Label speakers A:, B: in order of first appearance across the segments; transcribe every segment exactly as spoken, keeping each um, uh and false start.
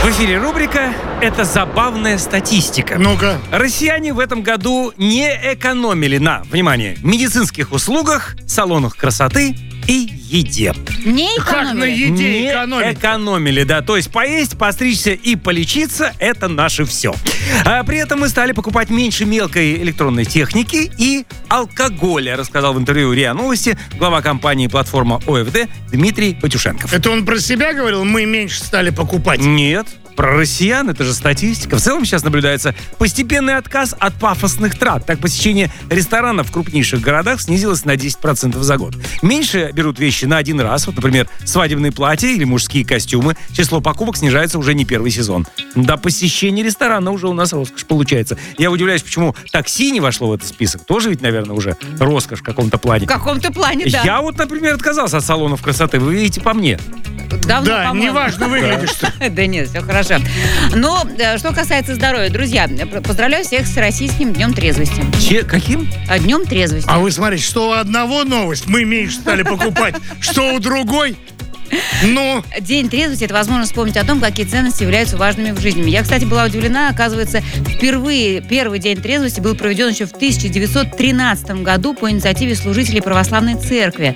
A: В эфире рубрика «Это забавная статистика».
B: Ну-ка.
A: Россияне в этом году не экономили на, внимание, медицинских услугах, салонах красоты и еде.
C: Не
B: Как на
C: экономили?
B: еде
A: Не
B: экономить?
A: экономили, да. То есть поесть, постричься и полечиться – это наше все. А при этом мы стали покупать меньше мелкой электронной техники и алкоголя, рассказал в интервью РИА Новости глава компании «Платформа ОФД» Дмитрий Потюшенков.
B: Это он про себя говорил? Мы меньше стали покупать.
A: Нет. Про россиян, это же статистика. В целом сейчас наблюдается постепенный отказ от пафосных трат. Так, посещение ресторанов в крупнейших городах снизилось на десять процентов за год. Меньше берут вещи на один раз. Вот, например, свадебные платья или мужские костюмы. Число покупок снижается уже не первый сезон. Да, посещение ресторана уже у нас роскошь получается. Я удивляюсь, почему такси не вошло в этот список. Тоже ведь, наверное, уже роскошь в каком-то плане.
C: В каком-то плане, да.
A: Я вот, например, отказался от салонов красоты. Вы видите по мне.
C: Давно,
B: Да,
C: по-моему.
B: неважно выглядишь.
C: Да нет, все хорошо. Но э, что касается здоровья, друзья, поздравляю всех с Российским днем трезвости.
A: Че, каким?
C: А, Днем трезвости.
B: А вы смотрите, что у одного новость, мы меньше стали покупать, что у другой. Ну,
C: День трезвости – это возможность вспомнить о том, какие ценности являются важными в жизни. Я, кстати, была удивлена. Оказывается, впервые первый день трезвости был проведен еще в тысяча девятьсот тринадцатом году по инициативе служителей Православной Церкви.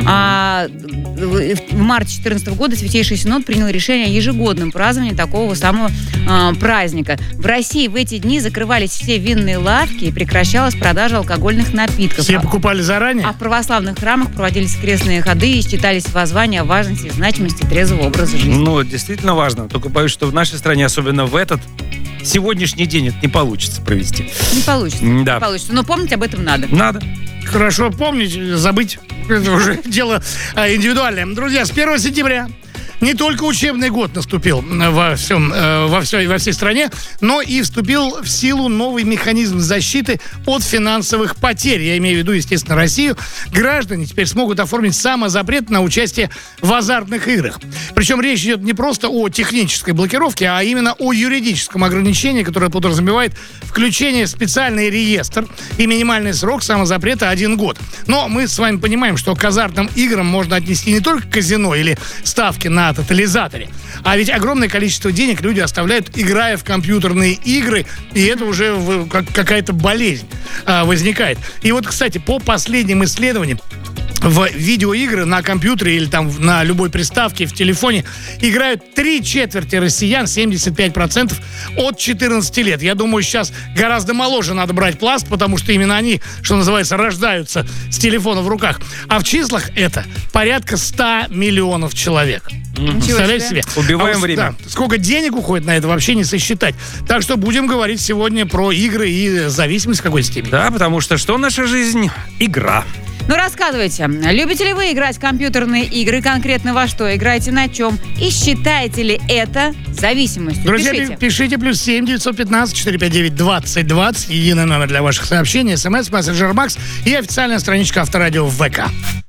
C: А в марте две тысячи четырнадцатого года Святейший Синод принял решение о ежегодном праздновании такого самого а, праздника. В России в эти дни закрывались все винные лавки и прекращалась продажа алкогольных напитков.
B: все покупали заранее?
C: А в православных храмах проводились крестные ходы и читались воззвания о важности и значимости трезвого образа жизни.
A: Ну, действительно важно. Только боюсь, что в нашей стране, особенно в этот сегодняшний день, это не получится провести.
C: Не получится.
A: Да.
C: Не получится. Но помнить об этом надо.
A: Надо.
B: Хорошо помнить, забыть. Это уже дело а, индивидуальное. Друзья, с первого сентября не только учебный год наступил во, всем, э, во, всей, во всей стране, но и вступил в силу новый механизм защиты от финансовых потерь. Я имею в виду, естественно, Россию. Граждане теперь смогут оформить самозапрет на участие в азартных играх. Причем речь идет не просто о технической блокировке, а именно о юридическом ограничении, которое подразумевает включение в специальный реестр и минимальный срок самозапрета один год. Но мы с вами понимаем, что к азартным играм можно отнести не только казино или ставки на тотализаторе. А ведь огромное количество денег люди оставляют, играя в компьютерные игры, и это уже в, как, какая-то болезнь а, возникает. И вот, кстати, по последним исследованиям, в видеоигры на компьютере или там на любой приставке в телефоне играют три четверти россиян, семьдесят пять процентов от четырнадцати лет. Я думаю, сейчас гораздо моложе надо брать пласт, потому что именно они, что называется, рождаются с телефона в руках. А в числах это порядка ста миллионов человек. Представляете себе?
A: Убиваем
B: А вот,
A: время.
B: да, сколько денег уходит на это, вообще не сосчитать. Так что будем говорить сегодня про игры и зависимость в какой-то степени.
A: Да, потому что что наша жизнь? Игра.
C: Ну, рассказывайте, любите ли вы играть в компьютерные игры? Конкретно во что? Играете на чем? И считаете ли это зависимостью?
B: Друзья,
C: Пишите.
B: пишите плюс семь девятьсот пятнадцать четыреста пятьдесят девять двадцать двадцать. Единый номер для ваших сообщений. СМС, мессенджер Макс и официальная страничка Авторадио в ВК.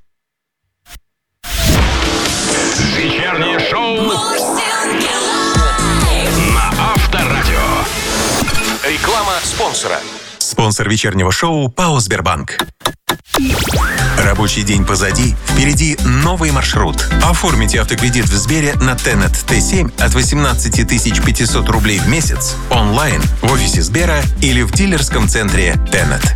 D: Вечернее шоу на Авторадио. Реклама спонсора.
E: Спонсор вечернего шоу ПАО «Сбербанк». Рабочий день позади, впереди новый маршрут. Оформите автокредит в Сбере на Тенет Т семь от восемнадцать тысяч пятьсот рублей в месяц онлайн в офисе Сбера или в дилерском центре Тенет.